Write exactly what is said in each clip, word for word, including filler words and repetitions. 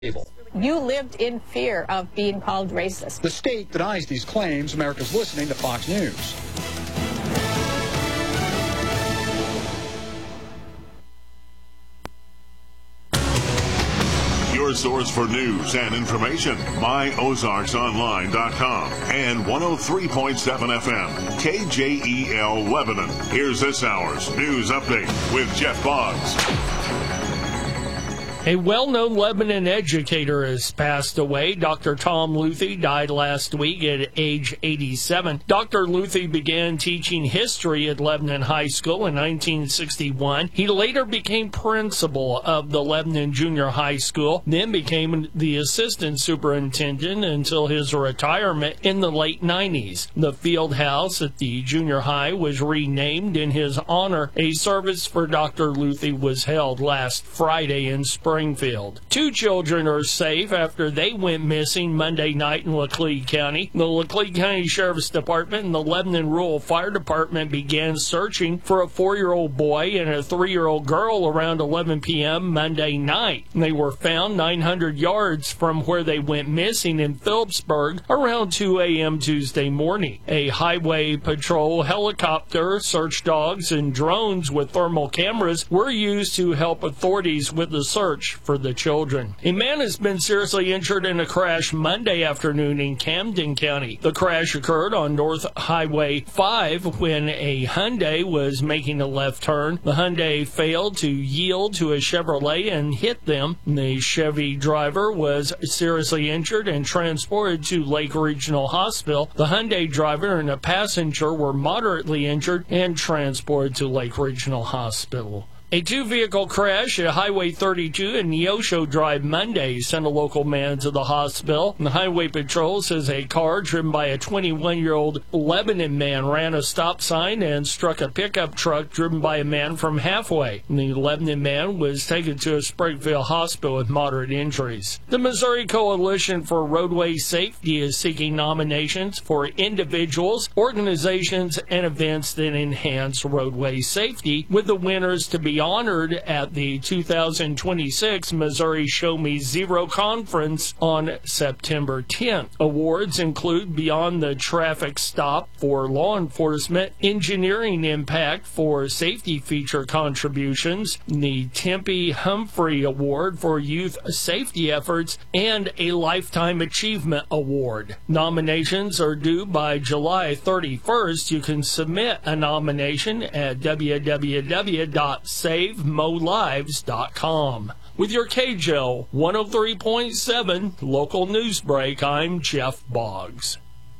You lived in fear of being called racist. The state denies these claims. America's listening to Fox News. Your source for news and information, my ozarks online dot com and one oh three point seven F M, K J E L Lebanon. Here's this hour's news update with Jeff Boggs. A well-known Lebanon educator has passed away. Doctor Tom Luthi died last week at age eighty-seven. Doctor Luthi began teaching history at Lebanon High School in nineteen sixty-one. He later became principal of the Lebanon Junior High School, then became the assistant superintendent until his retirement in the late nineties. The field house at the junior high was renamed in his honor. A service for Doctor Luthi was held last Friday in Springfield. Springfield. Two children are safe after they went missing Monday night in Laclede County. The Laclede County Sheriff's Department and the Lebanon Rural Fire Department began searching for a four-year-old boy and a three-year-old girl around eleven p.m. Monday night. They were found nine hundred yards from where they went missing in Phillipsburg around two a.m. Tuesday morning. A highway patrol helicopter, search dogs, and drones with thermal cameras were used to help authorities with the search for the children. A man has been seriously injured in a crash Monday afternoon in Camden County. The crash occurred on North Highway five when a Hyundai was making a left turn. The Hyundai failed to yield to a Chevrolet and hit them. The Chevy driver was seriously injured and transported to Lake Regional Hospital. The Hyundai driver and a passenger were moderately injured and transported to Lake Regional Hospital. A two-vehicle crash at Highway thirty-two and Neosho Drive Monday sent a local man to the hospital. The Highway Patrol says a car driven by a twenty-one-year-old Lebanon man ran a stop sign and struck a pickup truck driven by a man from Halfway. The Lebanon man was taken to a Springfield hospital with moderate injuries. The Missouri Coalition for Roadway Safety is seeking nominations for individuals, organizations, and events that enhance roadway safety, with the winners to be honored at the two thousand twenty-six Missouri Show Me Zero Conference on September tenth. Awards include Beyond the Traffic Stop for law enforcement, Engineering Impact for safety feature contributions, the Tempe Humphrey Award for youth safety efforts, and a Lifetime Achievement Award. Nominations are due by July thirty-first. You can submit a nomination at w w w dot save mo lives dot com. With your K J L one oh three point seven local news break, I'm Jeff Boggs.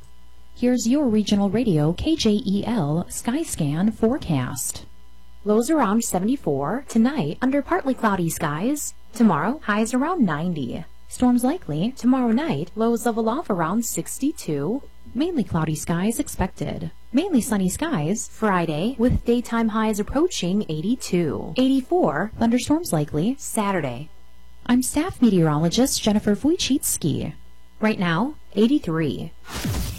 Here's your regional radio K J E L Skyscan forecast. Lows around seventy-four. Tonight, under partly cloudy skies. Tomorrow, highs around ninety. Storms likely. Tomorrow night, lows level off around sixty-two. Mainly cloudy skies expected. Mainly sunny skies Friday, with daytime highs approaching eighty-two. eighty-four, thunderstorms likely Saturday. I'm staff meteorologist Jennifer Wojcicki. Right now, eighty-three.